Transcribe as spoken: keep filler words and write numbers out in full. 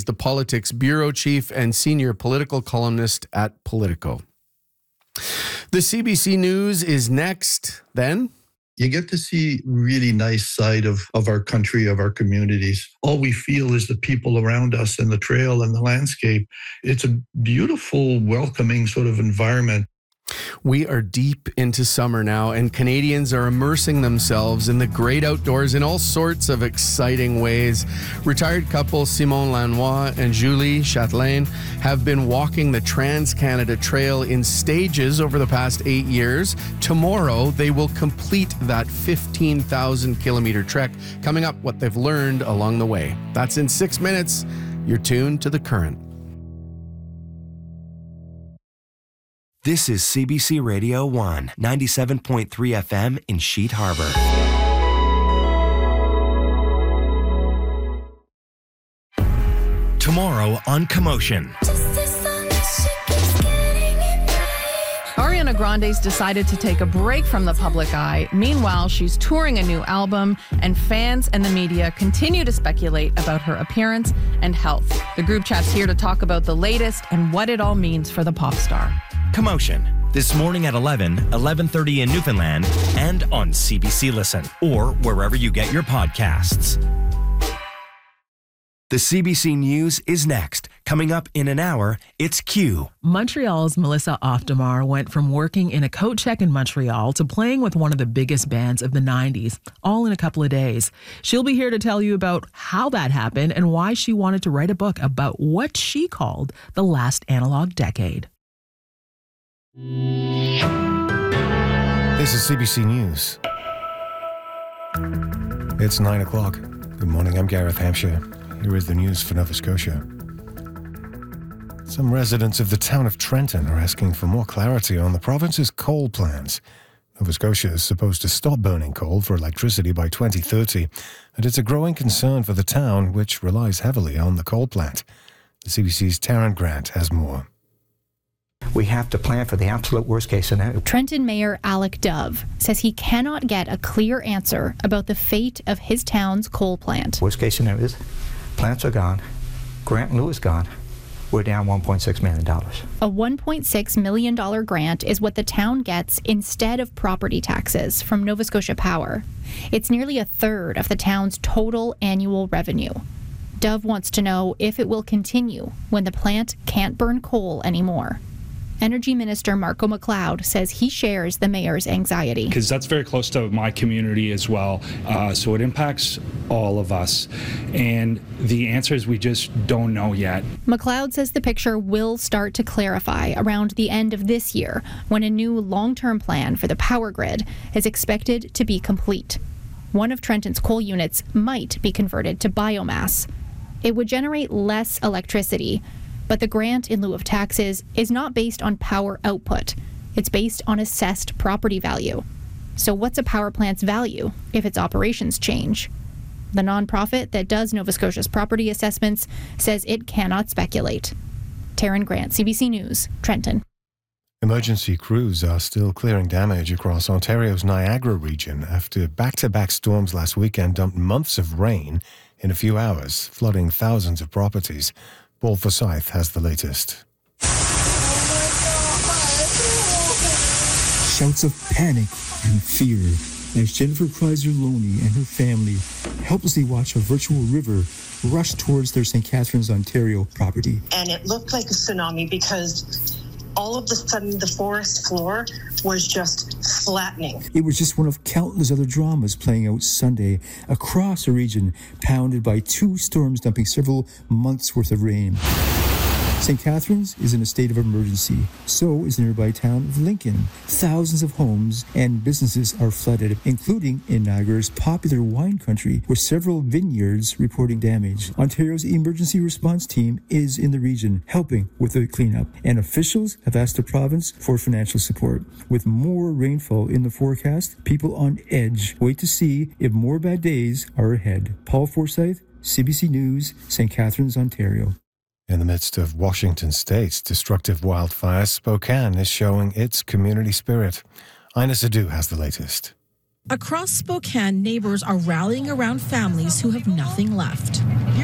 the politics bureau chief and senior political columnist at Politico. The C B C News is next. Then you get to see really nice side of, of our country, of our communities. All we feel is the people around us and the trail and the landscape. It's a beautiful, welcoming sort of environment. We are deep into summer now, and Canadians are immersing themselves in the great outdoors in all sorts of exciting ways. Retired couple Simon Lanois and Julie Chatelain have been walking the Trans-Canada Trail in stages over the past eight years. Tomorrow, they will complete that fifteen thousand kilometer trek, coming up what they've learned along the way. That's in six minutes. You're tuned to The Current. This is C B C Radio one, ninety-seven point three F M in Sheet Harbor. Tomorrow on Commotion. Ariana Grande's decided to take a break from the public eye. Meanwhile, she's touring a new album, and fans and the media continue to speculate about her appearance and health. The group chat's here to talk about the latest and what it all means for the pop star. Commotion, this morning at eleven, eleven thirty in Newfoundland, and on C B C Listen, or wherever you get your podcasts. The C B C News is next. Coming up in an hour, it's Q. Montreal's Melissa Oftamar went from working in a coat check in Montreal to playing with one of the biggest bands of the nineties, all in a couple of days. She'll be here to tell you about how that happened and why she wanted to write a book about what she called the last analog decade. This is C B C News. It's nine o'clock. Good morning, I'm Gareth Hampshire. Here is the news for Nova Scotia. Some residents of the town of Trenton are asking for more clarity on the province's coal plans. Nova Scotia is supposed to stop burning coal for electricity by twenty thirty, and it's a growing concern for the town, which relies heavily on the coal plant. The C B C's Taryn Grant has more. We have to plan for the absolute worst case scenario. Trenton Mayor Alec Dove says he cannot get a clear answer about the fate of his town's coal plant. Worst case scenario is plants are gone, Grant and Lewis gone, we're down one point six million dollars. A one point six million dollars grant is what the town gets instead of property taxes from Nova Scotia Power. It's nearly a third of the town's total annual revenue. Dove wants to know if it will continue when the plant can't burn coal anymore. Energy Minister Marco McLeod says he shares the mayor's anxiety. Because that's very close to my community as well, uh, so it impacts all of us. And the answer is we just don't know yet. McLeod says the picture will start to clarify around the end of this year, when a new long-term plan for the power grid is expected to be complete. One of Trenton's coal units might be converted to biomass. It would generate less electricity, but the grant in lieu of taxes is not based on power output. It's based on assessed property value. So what's a power plant's value if its operations change? The nonprofit that does Nova Scotia's property assessments says it cannot speculate. Taryn Grant, C B C News, Trenton. Emergency crews are still clearing damage across Ontario's Niagara region after back-to-back storms last weekend dumped months of rain in a few hours, flooding thousands of properties. Paul Forsyth has the latest. Shouts of panic and fear as Jennifer Kreiser-Loney and her family helplessly watch a virtual river rush towards their Saint Catharines, Ontario property. And it looked like a tsunami because all of a sudden the forest floor was just flattening. It was just one of countless other dramas playing out Sunday across a region pounded by two storms dumping several months' worth of rain. Saint Catharines is in a state of emergency. So is the nearby town of Lincoln. Thousands of homes and businesses are flooded, including in Niagara's popular wine country, with several vineyards reporting damage. Ontario's emergency response team is in the region, helping with the cleanup, and officials have asked the province for financial support. With more rainfall in the forecast, people on edge wait to see if more bad days are ahead. Paul Forsyth, C B C News, Saint Catharines, Ontario. In the midst of Washington State's destructive wildfires, Spokane is showing its community spirit. Ina Sadu has the latest. Across Spokane, neighbors are rallying around families who have nothing left.